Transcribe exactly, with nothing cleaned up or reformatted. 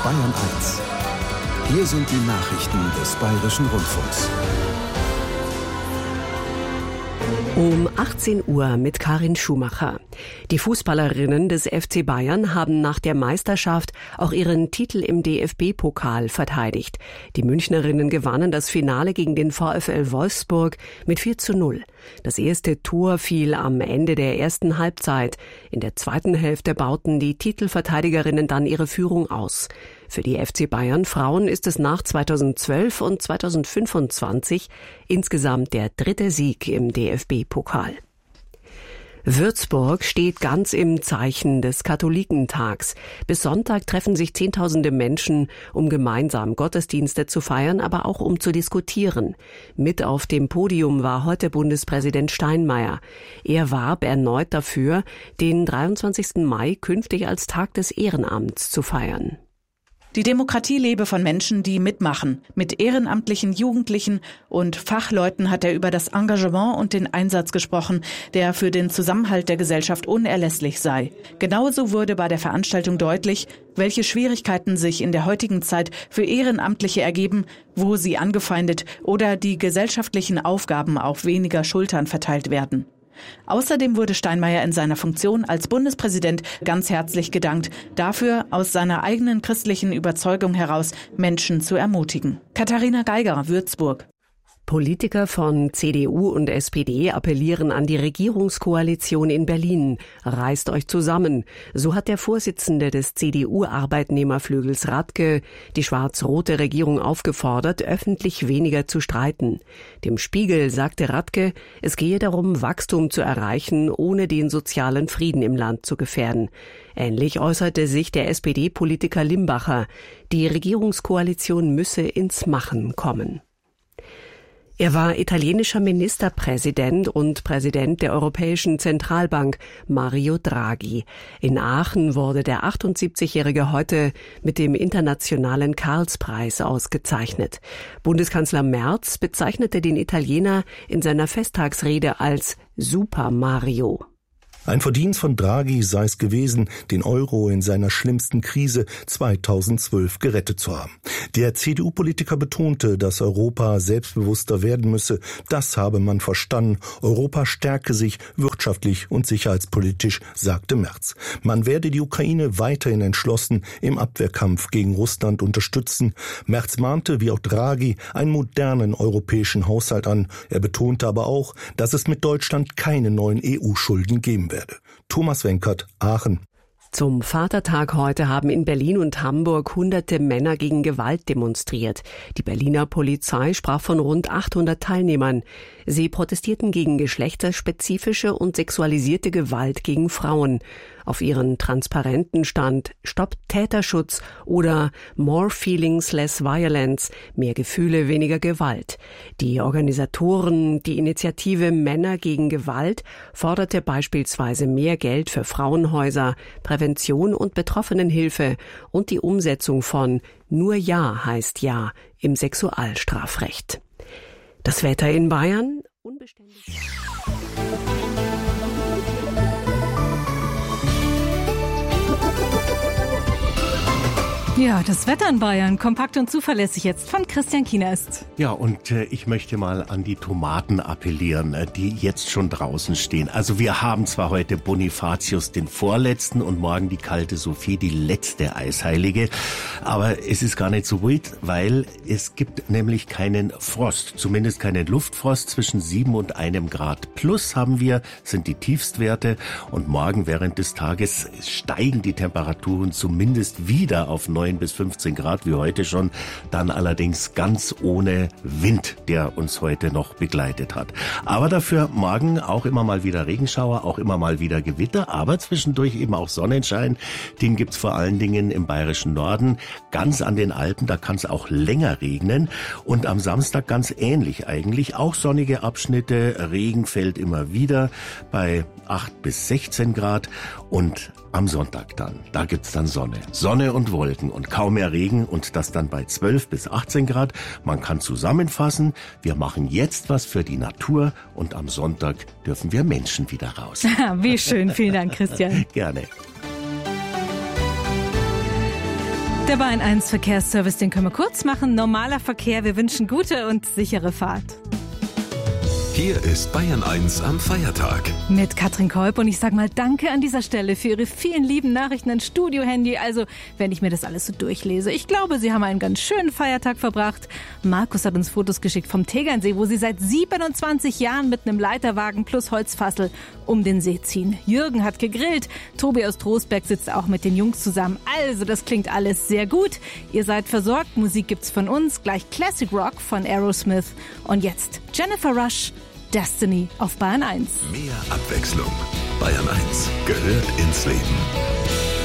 Bayern eins. Hier sind die Nachrichten des Bayerischen Rundfunks. Um achtzehn Uhr mit Karin Schumacher. Die Fußballerinnen des F C Bayern haben nach der Meisterschaft auch ihren Titel im D F B-Pokal verteidigt. Die Münchnerinnen gewannen das Finale gegen den VfL Wolfsburg mit vier zu null. Das erste Tor fiel am Ende der ersten Halbzeit. In der zweiten Hälfte bauten die Titelverteidigerinnen dann ihre Führung aus. Für die F C Bayern Frauen ist es nach zweitausendzwölf und zweitausendfünfundzwanzig insgesamt der dritte Sieg im D F B-Pokal. Würzburg steht ganz im Zeichen des Katholikentags. Bis Sonntag treffen sich Zehntausende Menschen, um gemeinsam Gottesdienste zu feiern, aber auch um zu diskutieren. Mit auf dem Podium war heute Bundespräsident Steinmeier. Er warb erneut dafür, den dreiundzwanzigsten Mai künftig als Tag des Ehrenamts zu feiern. Die Demokratie lebe von Menschen, die mitmachen. Mit ehrenamtlichen Jugendlichen und Fachleuten hat er über das Engagement und den Einsatz gesprochen, der für den Zusammenhalt der Gesellschaft unerlässlich sei. Genauso wurde bei der Veranstaltung deutlich, welche Schwierigkeiten sich in der heutigen Zeit für Ehrenamtliche ergeben, wo sie angefeindet oder die gesellschaftlichen Aufgaben auf weniger Schultern verteilt werden. Außerdem wurde Steinmeier in seiner Funktion als Bundespräsident ganz herzlich gedankt, dafür aus seiner eigenen christlichen Überzeugung heraus Menschen zu ermutigen. Katharina Geiger, Würzburg. Politiker von C D U und S P D appellieren an die Regierungskoalition in Berlin. Reißt euch zusammen. So hat der Vorsitzende des C D U-Arbeitnehmerflügels Radke die schwarz-rote Regierung aufgefordert, öffentlich weniger zu streiten. Dem Spiegel sagte Radke, es gehe darum, Wachstum zu erreichen, ohne den sozialen Frieden im Land zu gefährden. Ähnlich äußerte sich der S P D-Politiker Limbacher. Die Regierungskoalition müsse ins Machen kommen. Er war italienischer Ministerpräsident und Präsident der Europäischen Zentralbank, Mario Draghi. In Aachen wurde der achtundsiebzigjährige heute mit dem Internationalen Karlspreis ausgezeichnet. Bundeskanzler Merz bezeichnete den Italiener in seiner Festtagsrede als Super Mario. Ein Verdienst von Draghi sei es gewesen, den Euro in seiner schlimmsten Krise zweitausendzwölf gerettet zu haben. Der C D U-Politiker betonte, dass Europa selbstbewusster werden müsse. Das habe man verstanden. Europa stärke sich wirtschaftlich und sicherheitspolitisch, sagte Merz. Man werde die Ukraine weiterhin entschlossen im Abwehrkampf gegen Russland unterstützen. Merz mahnte, wie auch Draghi, einen modernen europäischen Haushalt an. Er betonte aber auch, dass es mit Deutschland keine neuen E U-Schulden geben werde. Thomas Wenkert, Aachen. Zum Vatertag heute haben in Berlin und Hamburg hunderte Männer gegen Gewalt demonstriert. Die Berliner Polizei sprach von rund achthundert Teilnehmern. Sie protestierten gegen geschlechterspezifische und sexualisierte Gewalt gegen Frauen. Auf ihren Transparenten stand Stopp Täterschutz oder More Feelings, Less Violence, mehr Gefühle, weniger Gewalt. Die Organisatoren, die Initiative Männer gegen Gewalt, forderte beispielsweise mehr Geld für Frauenhäuser, Prävention und Betroffenenhilfe und die Umsetzung von Nur Ja heißt Ja im Sexualstrafrecht. Das Wetter in Bayern unbeständig. Ja, das Wetter in Bayern, kompakt und zuverlässig jetzt von Christian Kienast. Ja, und äh, ich möchte mal an die Tomaten appellieren, äh, die jetzt schon draußen stehen. Also wir haben zwar heute Bonifatius den Vorletzten und morgen die kalte Sophie, die letzte Eisheilige, aber es ist gar nicht so wild, weil es gibt nämlich keinen Frost, zumindest keinen Luftfrost. Zwischen sieben und einem Grad plus haben wir, sind die Tiefstwerte, und morgen während des Tages steigen die Temperaturen zumindest wieder auf neun bis fünfzehn Grad wie heute schon, dann allerdings ganz ohne Wind, der uns heute noch begleitet hat. Aber dafür morgen auch immer mal wieder Regenschauer, auch immer mal wieder Gewitter, aber zwischendurch eben auch Sonnenschein. Den gibt's vor allen Dingen im bayerischen Norden, ganz an den Alpen, da kann es auch länger regnen, und am Samstag ganz ähnlich eigentlich, auch sonnige Abschnitte, Regen fällt immer wieder bei acht bis sechzehn Grad, und am Sonntag dann, da gibt's dann Sonne. Sonne und Wolken und kaum mehr Regen, und das dann bei zwölf bis achtzehn Grad. Man kann zusammenfassen, wir machen jetzt was für die Natur, und am Sonntag dürfen wir Menschen wieder raus. Wie schön, vielen Dank, Christian. Gerne. Der Bayern eins Verkehrsservice, den können wir kurz machen. Normaler Verkehr, wir wünschen gute und sichere Fahrt. Hier ist Bayern eins am Feiertag. Mit Katrin Kolb und ich sage mal danke an dieser Stelle für Ihre vielen lieben Nachrichten ins Studio-Handy. Also, wenn ich mir das alles so durchlese, ich glaube, Sie haben einen ganz schönen Feiertag verbracht. Markus hat uns Fotos geschickt vom Tegernsee, wo Sie seit siebenundzwanzig Jahren mit einem Leiterwagen plus Holzfassel um den See ziehen. Jürgen hat gegrillt, Tobi aus Trostberg sitzt auch mit den Jungs zusammen. Also, das klingt alles sehr gut. Ihr seid versorgt, Musik gibt's von uns, gleich Classic Rock von Aerosmith und jetzt Jennifer Rush, Destiny auf Bayern eins. Mehr Abwechslung. Bayern eins gehört ins Leben.